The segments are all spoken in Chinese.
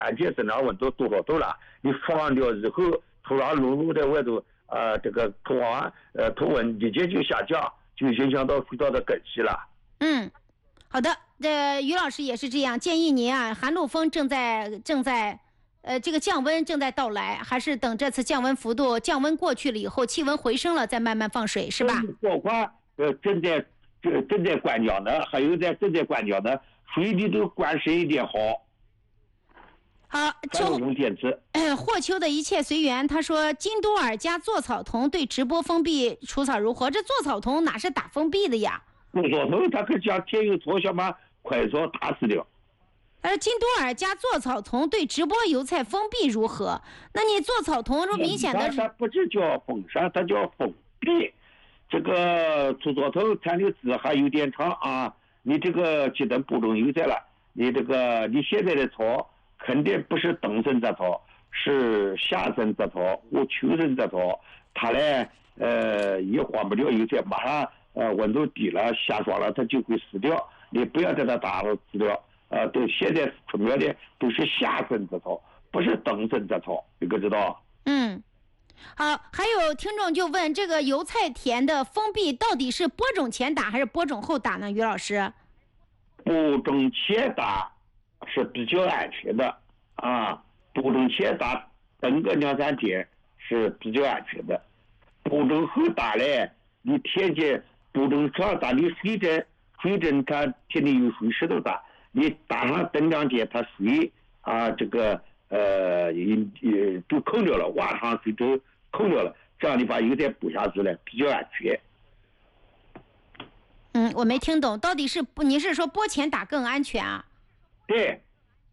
安全生长温度多少度了，你放掉以后，土壤露露在外头，这个土温直接就下降，就影响到水稻的根系了。 好的，于老师也是这样建议您啊，寒露风正在这个降温正在到来，还是等这次降温幅度降温过去了以后，气温回升了再慢慢放水，是吧？ 包括正在灌浆的，还有正在灌浆的，水里头灌深一点好。 好，霍秋的一切随缘。他说，金多尔加做草酮对直播封闭除草如何？这做草酮哪是打封闭的呀？ 做草酮它可将田有草想把快草打死掉。 金多尔加做草酮对直播油菜封闭如何？那你做草酮就明显的， 它不是叫封杀，它叫封闭。这个做草酮产的枝还有点长啊，你这个记得不种油菜了，你现在的草肯定不是冬生杂草，是夏生杂草或秋生杂草，它呢也缓不了油菜，马上温度低了下霜了，它就会死掉。你不要在它打了死掉。都现在出苗的都是夏生杂草，不是冬生杂草，你可知道？ 好，还有听众就问，这个油菜田的封闭到底是播种前打还是播种后打呢？于老师， 播种前打是比较安全的啊，播种前打等个2-3天是比较安全的。播种后打嘞，你田间播种上打，你水针看田里有水石头打。你打上等2天，它水都空掉了，挖上水都空掉了，这样你把油菜补下去了，比较安全。 我没听懂，到底是你是说播前打更安全啊？ 对。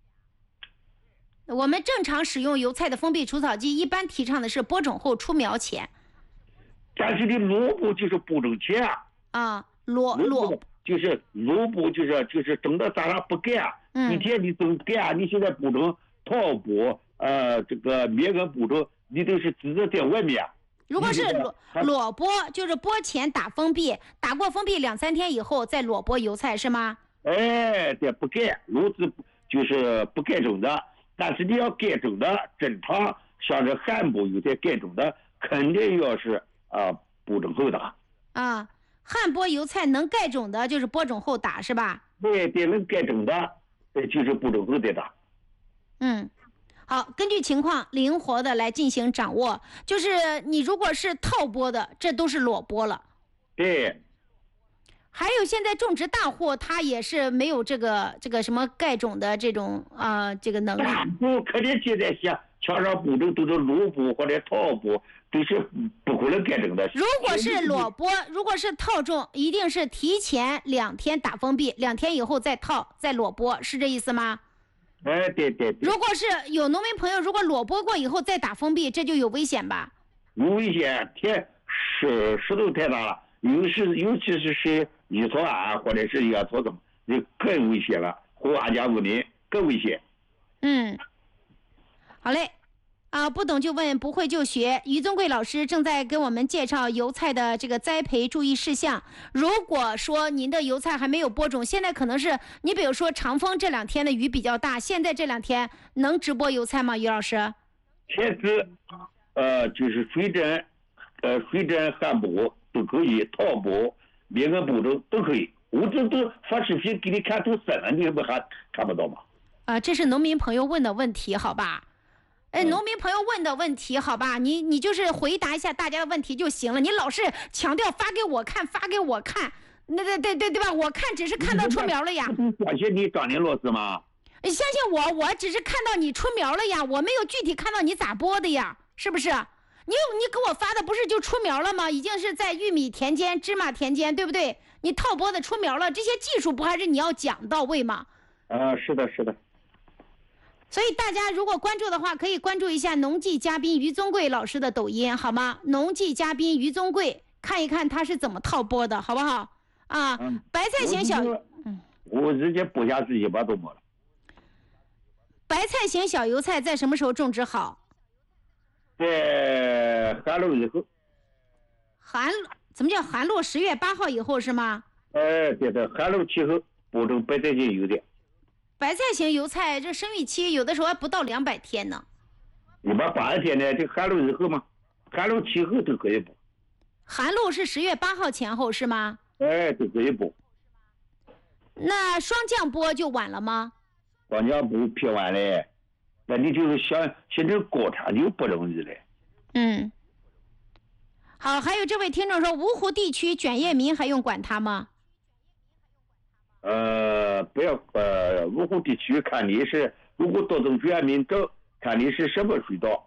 我们正常使用油菜的封闭除草剂，一般提倡的是播种后出苗前。 但是你萝卜就是播种前萝卜。 就是萝卜就是种到咋上不干，一天你种干，你现在播种套播，这个棉根播种，你都是只是在外面。 如果是裸播，就是播前打封闭，打过封闭2-3天以后再裸播油菜是吗？ 对，不干，炉子就是不干种的，但是你要干种的，正常像是旱播油菜干种的，肯定要是播种后打。 旱播油菜能盖种的，就是播种后打是吧？ 对，能盖种的，就是播种后再打。 好，根据情况灵活的来进行掌握。就是你如果是套播的，这都是裸播了。 对。 还有现在种植大户，他也是没有这个什么盖种的这种这个能力。 不可能现在墙上播种都是裸播或者套播，都是不可能盖种的。 如果是裸播，如果是套种，一定是提前2天打封闭，2天以后再套再裸播，是这意思吗？ 对。 如果是有农民朋友，如果裸播过以后再打封闭，这就有危险吧？ 有危险，石头太大了，尤其是乙草胺或者是野草种，就更危险了，或安家无林更危险。 好嘞。不懂就问，不会就学。于宗贵老师正在给我们介绍油菜的这个栽培注意事项。如果说您的油菜还没有播种，现在可能是你比如说长风这2天的雨比较大，现在这2天能直播油菜吗？于老师？ 前次就是水针旱播都可以，套播棉根播种都可以。我这都发视频给你看都深了，你不还看不到吗？ 这是农民朋友问的问题，好吧？农民朋友问的问题，好吧，你就是回答一下大家的问题就行了。你老是强调发给我看，那对吧？我看只是看到出苗了呀。 相信你张林老师吗？ 相信我只是看到你出苗了呀，我没有具体看到你咋播的呀，是不是？你给我发的不是就出苗了吗？已经是在玉米田间、芝麻田间，对不对？你套播的出苗了，这些技术不还是你要讲到位吗？ 是的。 所以大家如果关注的话，可以关注一下农技嘉宾于宗贵老师的抖音，好吗？农技嘉宾于宗贵，看一看他是怎么套播的，好不好？白菜型小， 我直接播下去1把多亩了。 白菜型小油菜在什么时候种植好？ 在寒露以后。 怎么叫寒露？10月8号以后是吗？ 对，寒露气候播种白菜型油菜。 白菜型油菜这生育期有的时候还不到200天呢。 180天呢，这寒露以后嘛，寒露期后都可以补。 寒露是10月8号前后是吗？ 哎，都可以补。 那霜降播就晚了吗？ 霜降播偏晚嘞，那你就想形成锅铲就不容易了。 嗯。好，还有这位听众说，芜湖地区卷叶民还用管它吗？ 不要芜湖地区看你是，如果多种卷民州，看你是什么水稻，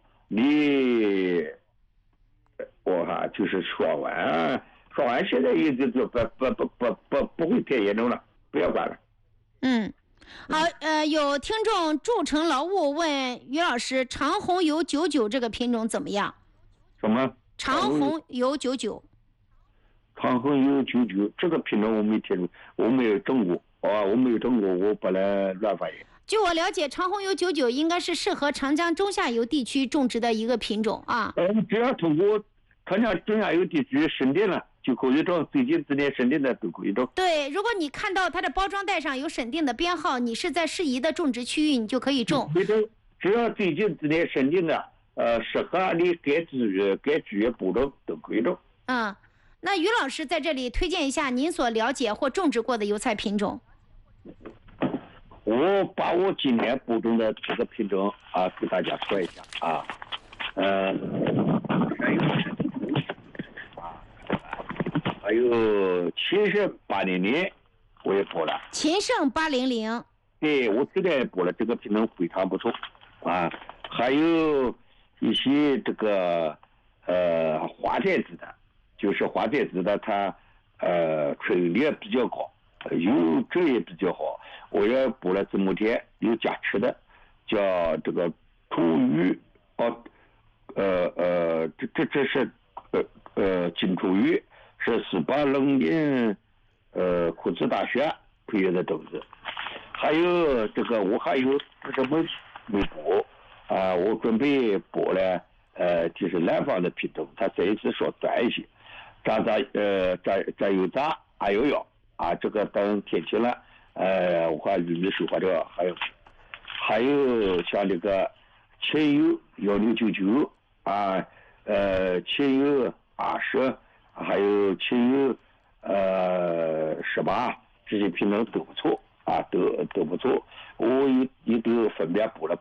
我哈就是说完现在也就不会太严重了，不要管了。 嗯，好，有听众筑成劳务问于老师，长红油99这个品种怎么样？ 什么？ 长红油99。 长红油99这个品种我没听过，我没有种过，我不能乱发言。 据我了解，长红油99应该是适合长江中下游地区种植的一个品种啊。 只要通过长江中下游地区审定了，就可以种，最近之内审定的都可以种。 对，如果你看到它的包装袋上有审定的编号，你是在适宜的种植区域，你就可以种。 只要最近之内审定的，适合你该居约播种都可以种。 嗯，那于老师在这里推荐一下您所了解或种植过的油菜品种。 我把我今年播种的这个品种啊，给大家说一下啊，还有秦胜800，我也播了。 秦胜800， 对，我这个也播了，这个品种非常不错啊。还有一些这个花菜籽的，就是花菜籽的，它纯率比较高，油质也比较好。我也播了这么天有加持的，叫这个土鱼这是金楚鱼，是480库兹大学培育的种子。还有这个我还有什么没播啊？我准备播了就是南方的品种，它这一次说短一些，炸油炸211啊，这个等天晴了，我看玉米收获掉，还有像这个秦油1699啊，秦油20，还有秦油18，这些品种都不错啊，都不错。我也都分别播了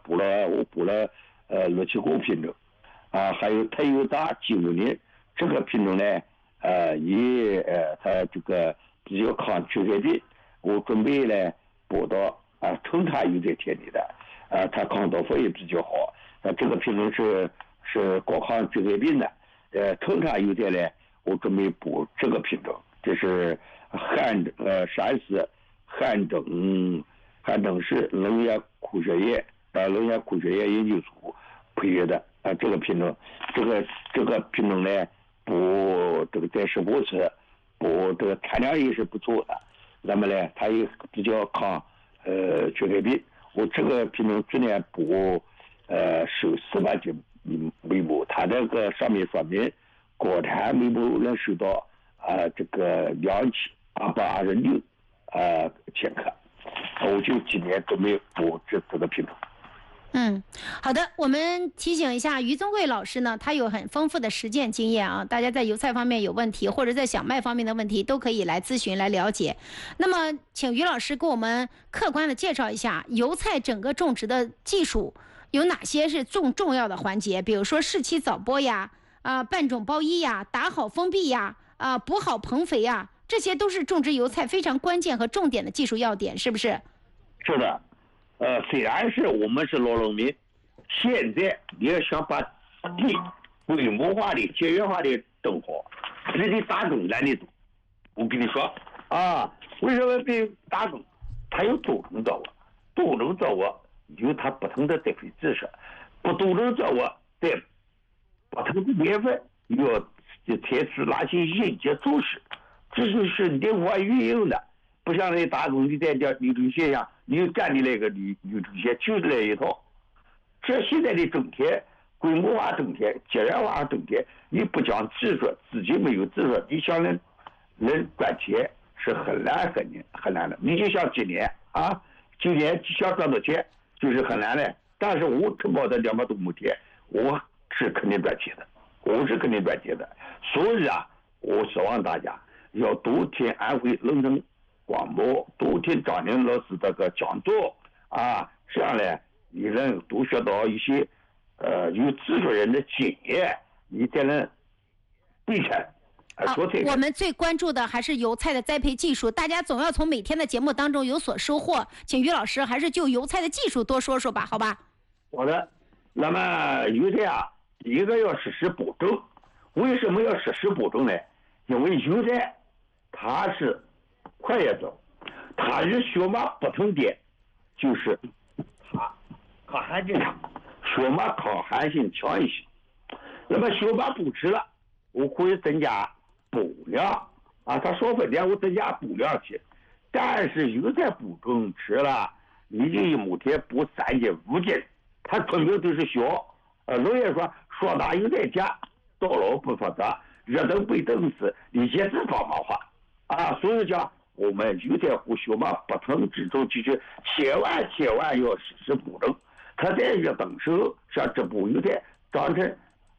6、7个品种啊，还有太油炸95年这个品种呢，它这个比较抗缺钙病，我准备呢播到春茶油在田里的，它抗豆腐也比较好，这个品种是高抗缺钙病的，春茶油在呢，我准备播这个品种，这是陕西汉正市农业科学院研究所培育的这个品种，这个品种呢，播这个在直播时播这个产量也是不错的，那么呢，它也比较抗缺钙病。我这个品种只能播收400斤每亩，它这个上面说明国产每亩能收到这个226千克，我就今年都没有播这个品种。 好的，我们提醒一下于宗贵老师呢，他有很丰富的实践经验啊，大家在油菜方面有问题，或者在小麦方面的问题，都可以来咨询来了解。那么，请于老师给我们客观的介绍一下油菜整个种植的技术有哪些是重要的环节，比如说适期早播呀，半种包衣呀，打好封闭呀，补好棚肥呀，这些都是种植油菜非常关键和重点的技术要点，是不是？ 是的。虽然是我们是老农民，现在你要想把地规模化的、节约化的种好，比你打种难得多。我跟你说为什么比打种？它有多种作物，多种作物有它不同的栽培知识，不多种作物在不同的年份要采取哪些应急措施，这就是灵活运用的。不像那打种你在叫流程线上，你有干的那个流程线就是那一套。这现在的种田，规模化种田、节约化种田，你不讲技术，资金没有技术，你想能赚钱是很难的。你就像今年今年想赚到钱就是很难的。但是我承包的200多亩田，我是肯定赚钱的，我是肯定赚钱的。所以啊，我希望大家要多听安徽农村广播，多听张宁老师这个讲座啊，这样呢，你能多学到一些有知识人的经验，你才能对称。 我们最关注的还是油菜的栽培技术，大家总要从每天的节目当中有所收获。请于老师还是就油菜的技术多说说吧，好吧？ 好的，那么油菜啊，第一个要实施播种。为什么要实施播种呢？因为油菜它是快叶种，它与小麦不同点就是它抗寒性强，小麦抗寒性强一些。那么小麦不吃了，我可以增加补量啊，它少分点我增加补量去。但是油菜补种吃了，你就每天补3斤5斤，它春苗都是小。老爷说双大油菜价，到老不发达，热等被冻死，你先知方法化啊。所以讲我们油菜和小麦不同之处，就是千万要实施补种。它在热等时候，像这部油菜长成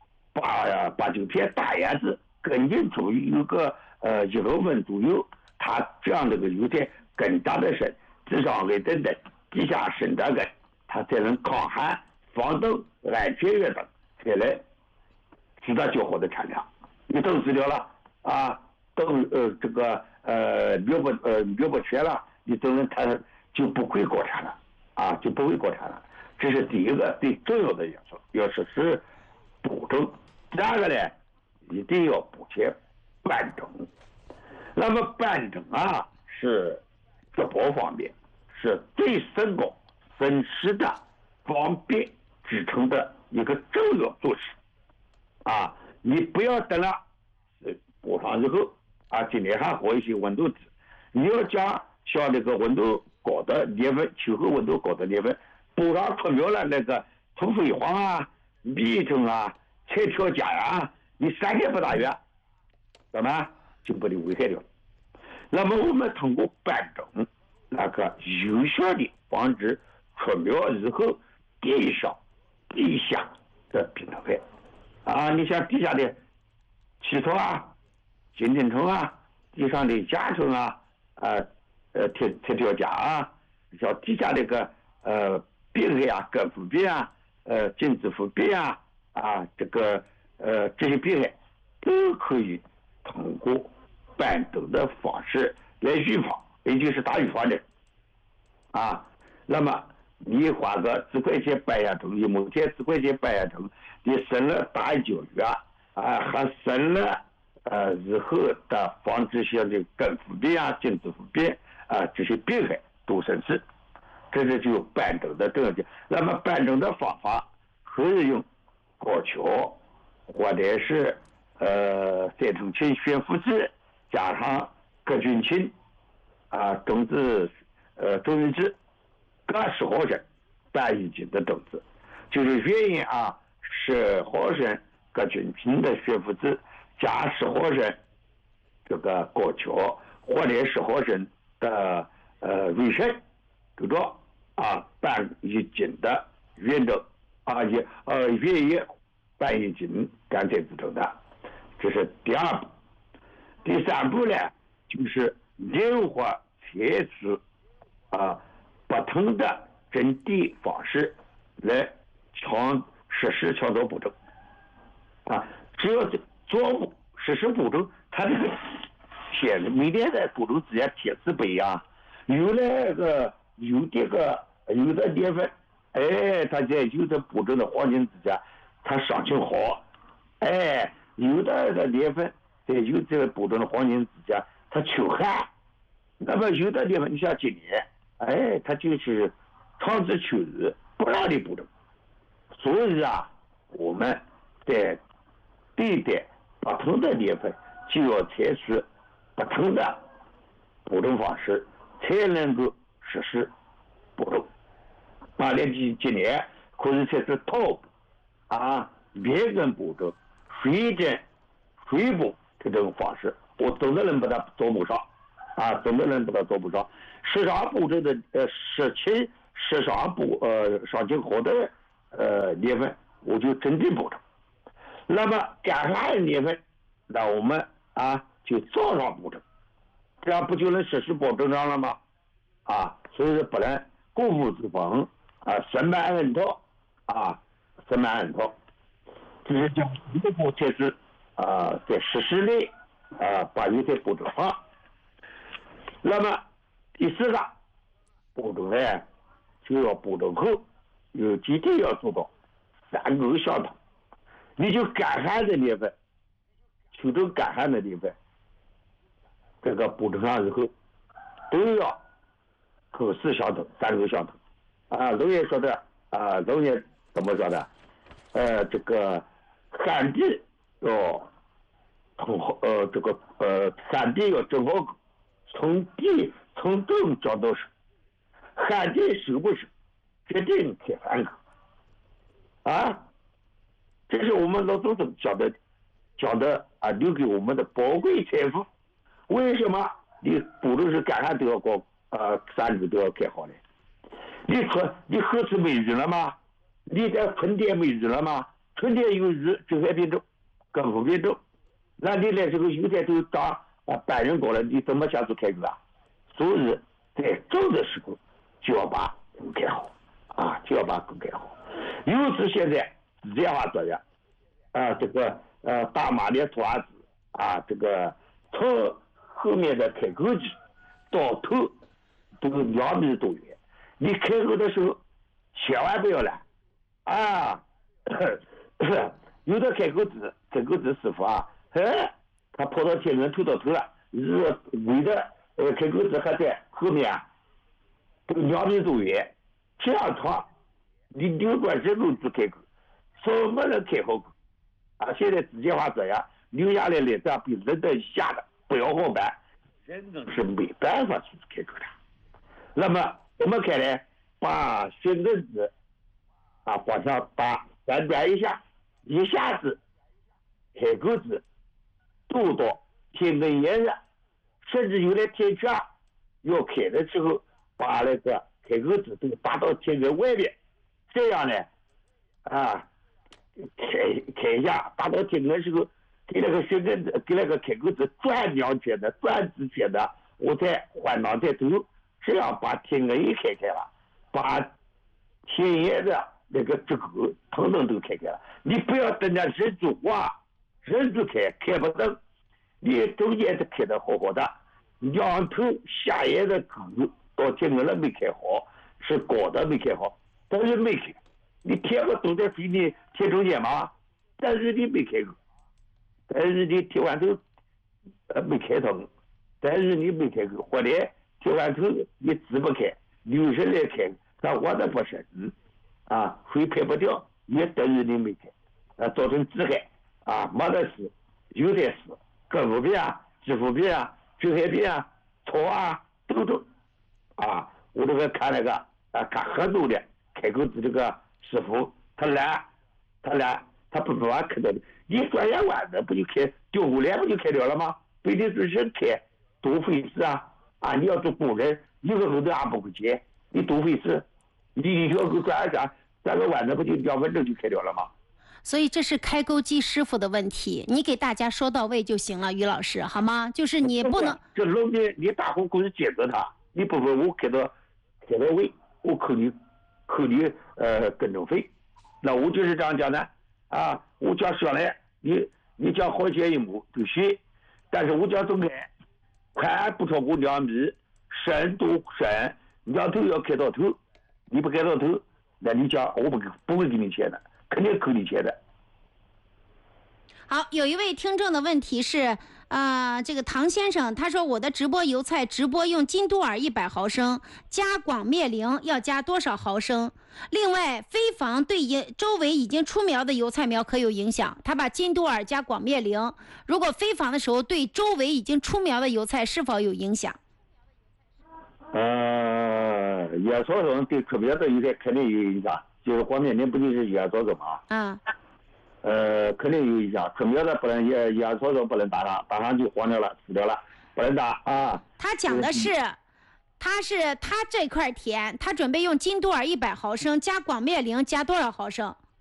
8、9片大叶子，根茎处于有个1公分左右，它这样的个油菜根扎得深，枝上挨等等，底下深扎根，它才能抗寒防冻安全越等，才能取得较好的产量。你冻死掉了啊，冻这个苗不全了，你等人它就不会国产了啊，就不会国产了。这是第一个最重要的元素，要实施补种。第二个呢，一定要补贴半种。那么半种啊，是植保方面是对生工省时的方便支撑的一个重要措施啊！你不要等了补上之后啊，今年还和一些温度值，你要像那个温度高的年份，气候温度高的年份，补上出苗了那个土匪黄啊、米种啊、菜条荚啊，你3天不打月，怎么就把你危害掉了。那么我们通过半种，那个有效的防止出苗以后地下的病虫害啊，你像地下的蛆虫啊、金针虫啊，地上的甲虫啊、菜条荚啊，像地下这个病害啊、根腐病啊、茎子腐病啊这个这些病害都可以通过半种的方式来预防，也就是打预防针啊。那么你花个10块钱半叶虫，你每天10块钱半叶虫，你省了打19月啊，还省了日后的防止像这根腐病啊、茎子腐病啊这些病害都省事。这是就半种的重要性。那么半种的方法可以用高桥或者是赛虫清悬浮质加上葛菌清种子种子质各10毫升半1斤的种子，就是原因啊，10毫升葛菌清的悬浮质加10毫升这个高桥或者10毫升的瑞参，就说半1斤的原种原叶半1斤干菜制成的，这是第2步。第3步呢，就是灵活采取不同的种地方式来实施强作补种只要实施补种，它这个每年的补种之间铁次不一样，有的年份，它在有的补种的黄金之间，它伤情好，有的年份在有这个补种的黄金之间，它秋旱。那么有的年份，你像今年，它就是长至秋日不让你补种，所以我们在对待不同的年份，就要采取不同的补种方式，才能够实施补种。今年可以采取套补连根补种、水针、水补这种方式，我总的能把它招募上怎么能把它做不上？13步骤的13上进活的年份，我就真正补充。那么干旱的年份，那我们就早上补充，这样不就能实施保证上了吗？所以说不能固步自封生搬硬套生搬硬套，这是讲一步才是在实施内把有些补充上。那么第4个补充呢，就要补充后有几点要做到3个相同。你就干旱的年份，秋冬干旱的年份，这个补充上以后都要口4相同，3个相同。农业说的农业怎么说的？这个旱地要山地要正好从东讲到收，旱地收不收，决定开3个。这是我们老祖宗讲的留给我们的宝贵财富。为什么你不论是干旱都要搞3个都要开好呢？你河池没雨了吗？你的春天没雨了吗？春天有雨，就海变种，耕种变种，那你来这个有点都当半人高了，你怎么下去开工所以在种的时候就要把工开好就要把工开好。尤其现在自然化作业这个大马的土子这个从后面的开沟机到头都2米多远，你开沟的时候千万不要拦有的开沟子师傅他跑到天门偷到头了，围的开沟子还在后面都2米多远，这样长你扭转人工去开沟怎么能开好沟现在自然化作业留下来的这样比人的下的不要好办，人工是没办法去开沟的。那么我们开来把寻根子往上把反转一下子开沟子渡到天根沿上，甚至有的天气要开的时候把那个开沟子都打到天根外面，这样呢开一下打到天根的时候给那个寻根子给那个开沟子转2圈的转之前的我再换挡再走，这样把天根一开了，把天沿的那个支沟统统都开了。你不要等着人就开不动，你中间是开的好好的，2头下沿的沟到天根了没开好，是高的没开好，但是没开，你天不都在水里天中间吗？但是你没开沟，但是你铁完头没开通，但是你没开沟，或者铁完头你只不开留下来开，那我的不是水开不掉，也等于你没开造成自害没得事有点事，割腹病支腹病周海病草都我这个看那个看合州的开沟子这个师傅他懒他不把开到的，你转眼弯的不就开丢过来不就开掉了吗？非得是人开多费事你要做工人一个后头不会接，你多费事，你一条沟转一下3个弯的不就2分钟就开掉了吗？ 所以这是开沟机师傅的问题，你给大家说到位就行了，于老师好吗？就是你不能这农民你大伙过去解决他，你不问我开到位，我扣你耕种费，那我就是这样讲的我讲说来你讲好些一亩都行，但是我讲总开宽不超过2米，深多深，2头要开到头，你不开到头，那你讲我不会给你钱的，肯定扣你钱的。 好，有一位听众的问题是这个唐先生他说，我的直播油菜直播用金都尔100毫升加广灭灵要加多少毫升？另外飞防对周围已经出苗的油菜苗可有影响？他把金都尔加广灭灵，如果飞防的时候对周围已经出苗的油菜是否有影响？ 野草种对出苗的油菜肯定有影响，就是广灭灵不就是野草种吗？肯定有影响，出苗的不能野草种不能打上，打上就黄掉了死掉了。 不能打啊。 他讲的是，他这块田，他准备用金多尔100毫升加广灭灵加多少毫升？